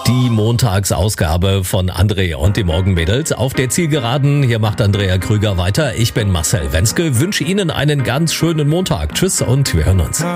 Die Montagsausgabe von André und die Morgenmädels auf der Zielgeraden. Hier macht Andrea Krüger weiter. Ich bin Marcel Wenzke, wünsche Ihnen einen ganz schönen Montag. Tschüss und wir hören uns.